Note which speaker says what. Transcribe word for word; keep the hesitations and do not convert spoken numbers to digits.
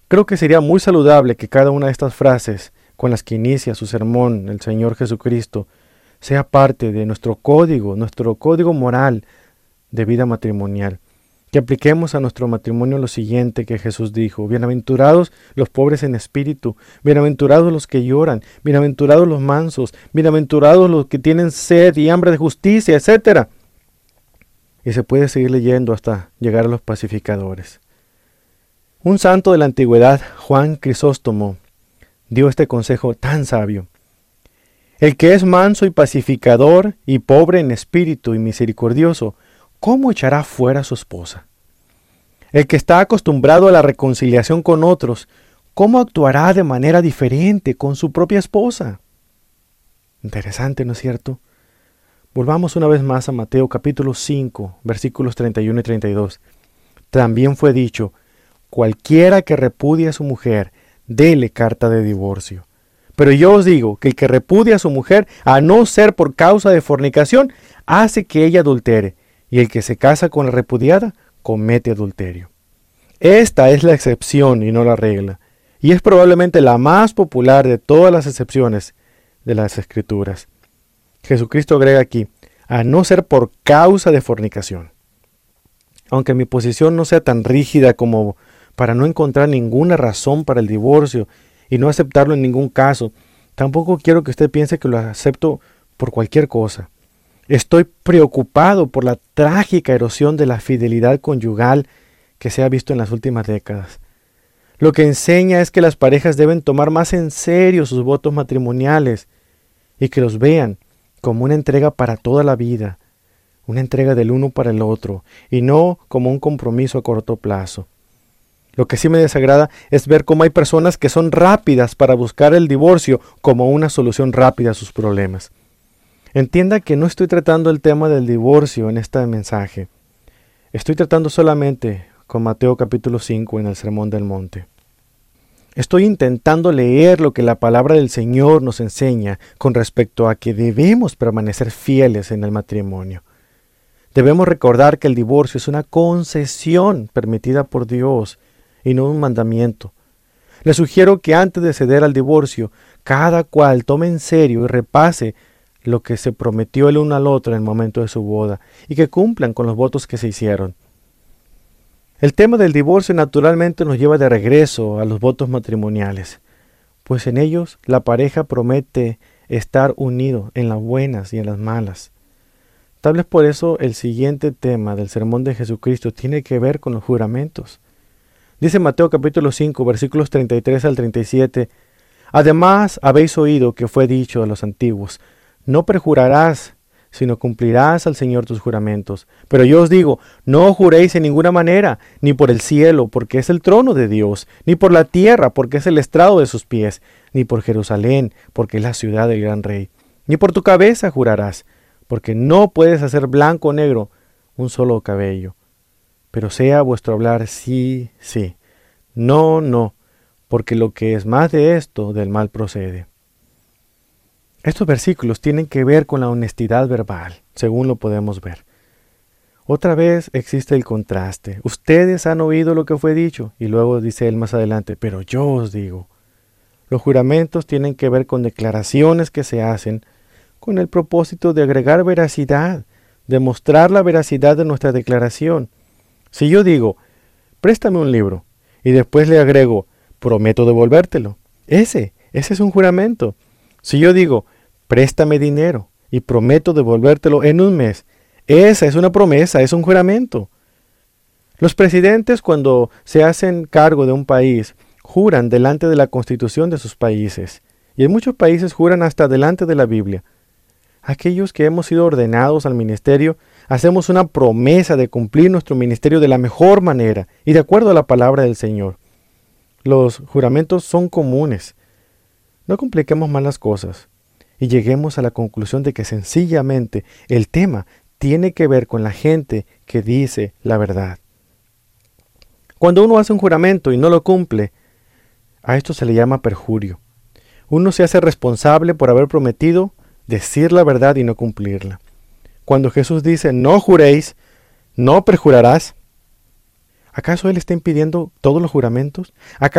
Speaker 1: Creo que sería muy saludable que cada una de estas frases con las que inicia su sermón el Señor Jesucristo sea parte de nuestro código, nuestro código moral de vida matrimonial. Que apliquemos a nuestro matrimonio lo siguiente que Jesús dijo: bienaventurados los pobres en espíritu, bienaventurados los que lloran, bienaventurados los mansos, bienaventurados los que tienen sed y hambre de justicia, etcétera. Y se puede seguir leyendo hasta llegar a los pacificadores. Un santo de la antigüedad, Juan Crisóstomo, dio este consejo tan sabio: el que es manso y pacificador y pobre en espíritu y misericordioso, ¿cómo echará fuera a su esposa? El que está acostumbrado a la reconciliación con otros, ¿cómo actuará de manera diferente con su propia esposa? Interesante, ¿no es cierto? Volvamos una vez más a Mateo capítulo cinco, versículos treinta y uno y treinta y dos. También fue dicho: cualquiera que repudie a su mujer, dele carta de divorcio. Pero yo os digo que el que repudia a su mujer, a no ser por causa de fornicación, hace que ella adultere, y el que se casa con la repudiada, comete adulterio. Esta es la excepción y no la regla, y es probablemente la más popular de todas las excepciones de las Escrituras. Jesucristo agrega aquí: a no ser por causa de fornicación. Aunque mi posición no sea tan rígida como para no encontrar ninguna razón para el divorcio y no aceptarlo en ningún caso, tampoco quiero que usted piense que lo acepto por cualquier cosa. Estoy preocupado por la trágica erosión de la fidelidad conyugal que se ha visto en las últimas décadas. Lo que enseña es que las parejas deben tomar más en serio sus votos matrimoniales y que los vean como una entrega para toda la vida, una entrega del uno para el otro, y no como un compromiso a corto plazo. Lo que sí me desagrada es ver cómo hay personas que son rápidas para buscar el divorcio como una solución rápida a sus problemas. Entienda que no estoy tratando el tema del divorcio en este mensaje. Estoy tratando solamente con Mateo capítulo cinco en el Sermón del Monte. Estoy intentando leer lo que la palabra del Señor nos enseña con respecto a que debemos permanecer fieles en el matrimonio. Debemos recordar que el divorcio es una concesión permitida por Dios y no un mandamiento. Le sugiero que antes de ceder al divorcio, cada cual tome en serio y repase lo que se prometió el uno al otro en el momento de su boda y que cumplan con los votos que se hicieron. El tema del divorcio naturalmente nos lleva de regreso a los votos matrimoniales, pues en ellos la pareja promete estar unido en las buenas y en las malas. Tal vez por eso el siguiente tema del sermón de Jesucristo tiene que ver con los juramentos. Dice Mateo capítulo cinco, versículos treinta y tres al treinta y siete, además habéis oído que fue dicho a los antiguos: no perjurarás, sino cumplirás al Señor tus juramentos. Pero yo os digo, no juréis en ninguna manera, ni por el cielo, porque es el trono de Dios, ni por la tierra, porque es el estrado de sus pies, ni por Jerusalén, porque es la ciudad del gran rey. Ni por tu cabeza jurarás, porque no puedes hacer blanco o negro un solo cabello. Pero sea vuestro hablar sí, sí, no, no, porque lo que es más de esto, del mal procede. Estos versículos tienen que ver con la honestidad verbal, según lo podemos ver. Otra vez existe el contraste. Ustedes han oído lo que fue dicho, y luego dice él más adelante, pero yo os digo. Los juramentos tienen que ver con declaraciones que se hacen con el propósito de agregar veracidad, de mostrar la veracidad de nuestra declaración. Si yo digo, préstame un libro, y después le agrego, prometo devolvértelo, ese, ese es un juramento. Si yo digo, préstame dinero, y prometo devolvértelo en un mes, esa es una promesa, es un juramento. Los presidentes, cuando se hacen cargo de un país, juran delante de la constitución de sus países, y en muchos países juran hasta delante de la Biblia. Aquellos que hemos sido ordenados al ministerio, hacemos una promesa de cumplir nuestro ministerio de la mejor manera y de acuerdo a la palabra del Señor. Los juramentos son comunes. No compliquemos más las cosas y lleguemos a la conclusión de que sencillamente el tema tiene que ver con la gente que dice la verdad. Cuando uno hace un juramento y no lo cumple, a esto se le llama perjurio. Uno se hace responsable por haber prometido decir la verdad y no cumplirla. Cuando Jesús dice, no juréis, no perjurarás, ¿acaso Él está impidiendo todos los juramentos? ¿Acaso